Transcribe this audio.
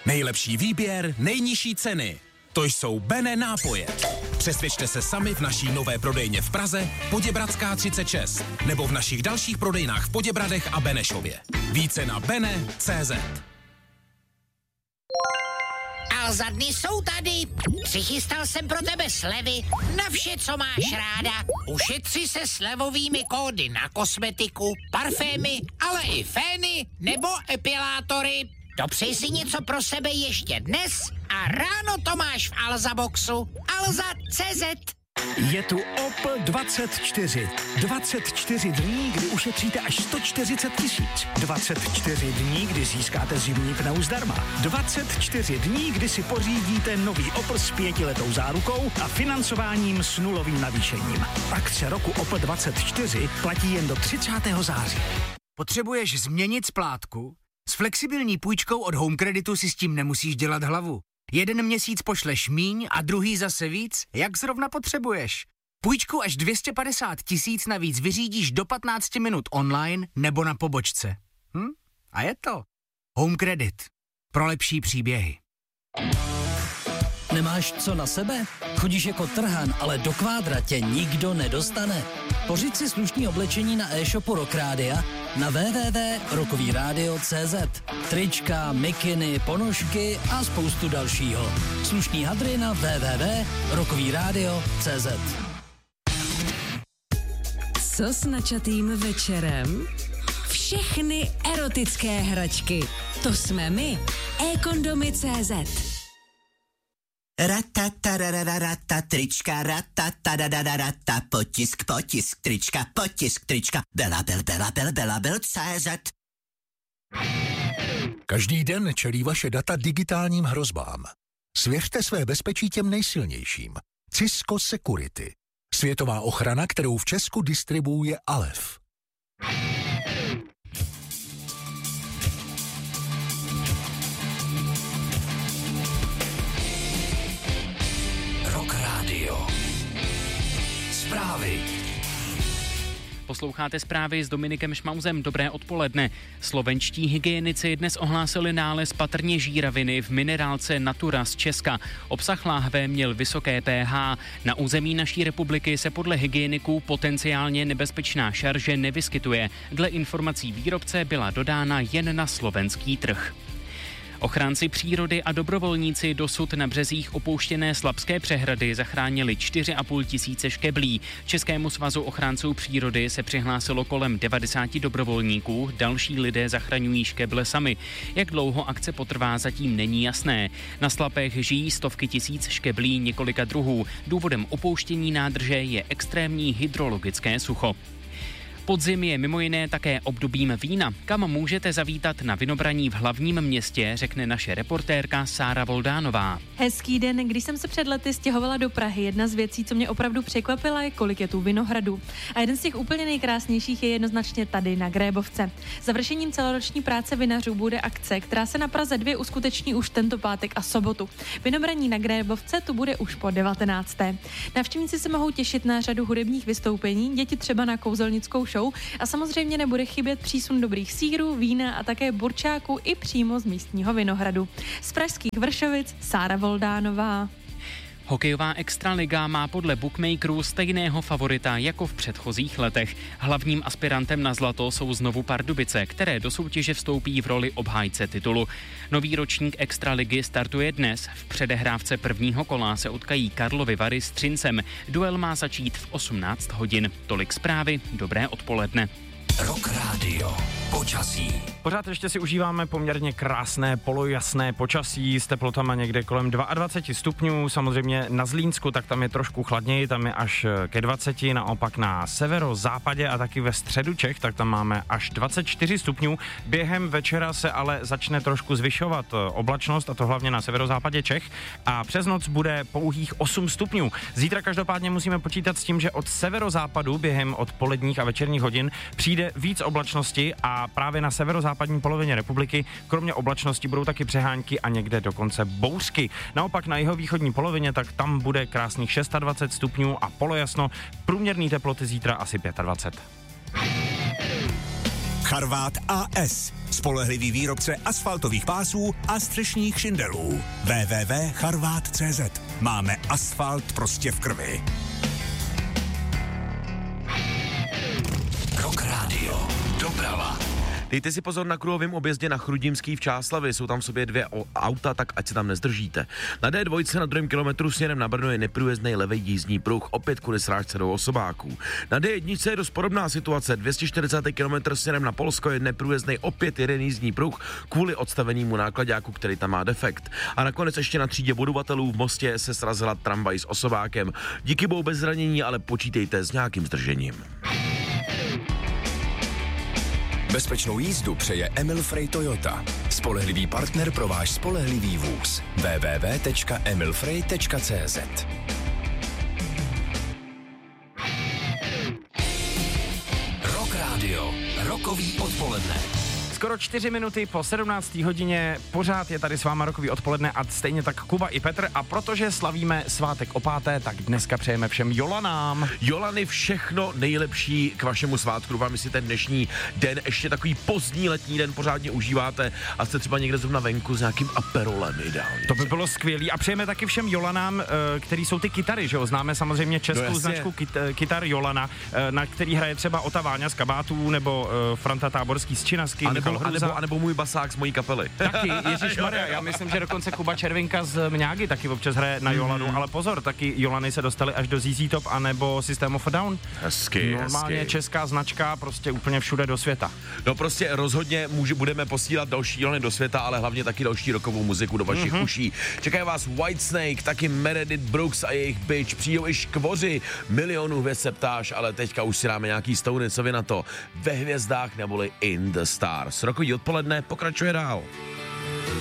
Nejlepší výběr, nejnižší ceny. To jsou Bene nápoje. Přesvědčte se sami v naší nové prodejně v Praze, Poděbradská 36, nebo v našich dalších prodejnách v Poděbradech a Benešově. Více na bene.cz. Alza, dny jsou tady. Přichystal jsem pro tebe slevy na vše, co máš ráda. Ušetři se slevovými kódy na kosmetiku, parfémy, ale i fény nebo epilátory. Dopřej si něco pro sebe ještě dnes a ráno to máš v Alza Boxu. Alza.cz. Je tu Opel 24. 24 dní, kdy ušetříte až 140 000. 24 dní, kdy získáte zimní pneu zdarma. 24 dní, kdy si pořídíte nový Opel s 5letou zárukou a financováním s nulovým navýšením. Akce roku Opel 24 platí jen do 30. září. Potřebuješ změnit splátku? S flexibilní půjčkou od Home Creditu si s tím nemusíš dělat hlavu. Jeden měsíc pošleš míň a druhý zase víc, jak zrovna potřebuješ. Půjčku až 250 000 navíc vyřídíš do 15 minut online nebo na pobočce. A je to Home Credit. Pro lepší příběhy. Nemáš co na sebe? Chodíš jako trhan, ale do kvádra tě nikdo nedostane. Pořiď si slušný oblečení na e-shopu Rock Rádia na www.rockovyradio.cz. Trička, mikiny, ponožky a spoustu dalšího. Slušný hadry na www.rockovyradio.cz. Co s načatým večerem? Všechny erotické hračky. To jsme my. eKondomy.cz. Ratatarararata, trička, ratatadadadadata, potisk, trička, belabel.cz. Každý den čelí vaše data digitálním hrozbám. Svěřte své bezpečí těm nejsilnějším. Cisco Security. Světová ochrana, kterou v Česku distribuuje Alef. Rock Radio. Zprávy. Posloucháte zprávy s Dominikem Šmauzem. Dobré odpoledne. Slovenští hygienici dnes ohlásili nález patrně žíraviny v minerálce Natura z Česka. Obsah láhve měl vysoké pH. Na území naší republiky se podle hygieniků potenciálně nebezpečná šarže nevyskytuje. Dle informací výrobce byla dodána jen na slovenský trh. Ochránci přírody a dobrovolníci dosud na březích opouštěné Slapské přehrady zachránili 4,5 tisíce škeblí. Českému svazu ochránců přírody se přihlásilo kolem 90 dobrovolníků, další lidé zachraňují škeble sami. Jak dlouho akce potrvá, zatím není jasné. Na Slapech žijí stovky tisíc škeblí několika druhů. Důvodem opouštění nádrže je extrémní hydrologické sucho. Podzim je mimo jiné také obdobím vína. Kam můžete zavítat na vinobraní v hlavním městě, řekne naše reportérka Sára Voldánová. Hezký den, když jsem se před lety stěhovala do Prahy, jedna z věcí, co mě opravdu překvapila, je, kolik je tu vinohradu. A jeden z těch úplně nejkrásnějších je jednoznačně tady na Grébovce. Završením celoroční práce vinařů bude akce, která se na Praze 2 uskuteční už tento pátek a sobotu. Vinobraní na Grébovce tu bude už po 19. Návštěvníci se mohou těšit na řadu hudebních vystoupení, děti třeba na kouzelnickou show a samozřejmě nebude chybět přísun dobrých sýrů, vína a také burčáků i přímo z místního vinohradu. Z pražských Vršovic Sára Voldánová. Hokejová extraliga má podle bookmakerů stejného favorita jako v předchozích letech. Hlavním aspirantem na zlato jsou znovu Pardubice, které do soutěže vstoupí v roli obhájce titulu. Nový ročník extraligy startuje dnes. V předehrávce prvního kola se utkají Karlovy Vary s Třincem. Duel má začít v 18 hodin. Tolik zprávy, dobré odpoledne. Rock Radio. Počasí. Pořád ještě si užíváme poměrně krásné polojasné počasí s teplotama někde kolem 22 stupňů. Samozřejmě na Zlínsku, tak tam je trošku chladněji, tam je až ke 20, naopak na severozápadě a taky ve středu Čech, tak tam máme až 24 stupňů. Během večera se ale začne trošku zvyšovat oblačnost, a to hlavně na severozápadě Čech, a přes noc bude pouhých 8 stupňů. Zítra každopádně musíme počítat s tím, že od severozápadu během odpoledních a večerních hodin přijde víc oblačnosti a právě na severozápadní polovině republiky kromě oblačnosti budou taky přehánky a někde dokonce bouřky. Naopak na jihovýchodní polovině, tak tam bude krásných 26 stupňů a polojasno. Průměrný teploty zítra asi 25. Charvát AS. Spolehlivý výrobce asfaltových pásů a střešních šindelů. www.charvát.cz. Máme asfalt prostě v krvi. Rock Radio. Doprava. Dejte si pozor na kruhovém objezdě na Chrudimský v Čáslavi, jsou tam v sobě 2 auta, tak ať se tam nezdržíte. Na D2 na 2. kilometru směrem na Brno je neprůjezdný levý jízdní pruh, opět kvůli srážce 2 osobáků. Na D1 je dost podobná situace, 240 km směrem na Polsko je neprůjezdný opět jeden jízdní pruh kvůli odstavenému nákladáku, který tam má defekt. A nakonec ještě na třídě budovatelů v Mostě se srazila tramvaj s osobákem. Díky bohu bez zranění, ale počítejte s nějakým zdržením. Bezpečnou jízdu přeje Emil Frey Toyota. Spolehlivý partner pro váš spolehlivý vůz. www.emilfrey.cz. Rock Radio. Rockový odpoledne. Skoro 4 minuty po 17. hodině, pořád je tady s váma Rockový odpoledne a stejně tak Kuba i Petr, a protože slavíme svátek o 5., tak dneska přejeme všem Jolanám. Jolany, všechno nejlepší k vašemu svátku. Vám si ten dnešní den, ještě takový pozdní letní den, pořádně užíváte a jste třeba někde zrovna venku s nějakým aperolem ideálně. To by bylo skvělý a přejeme taky všem Jolanám, který jsou ty kytary, že jo? Známe samozřejmě českou značku kytar Jolana, na který hraje třeba Ota Váňa z Kabátů nebo Franta Táborský z Činasky. A nebo můj basák z mojí kapely. Taky, ježišmarja, já myslím, že dokonce Kuba Červinka z Mňágy taky občas hraje na Jolanu, ale pozor, taky Jolany se dostaly až do ZZ Top anebo System of a Down. Hezky, normálně česká značka, prostě úplně všude do světa. No prostě rozhodně budeme posílat další Jolany do světa, ale hlavně taky další rockovou muziku do vašich uší. Čekají vás Whitesnake, taky Meredith Brooks a jejich Bitch, přijdou i Škvoři, milionů hvězd se ptáš, ale teďka už si dáme nějaký stouny, co vy na to? Ve hvězdách neboli In the Stars. Rockový odpoledne pokračuje dál.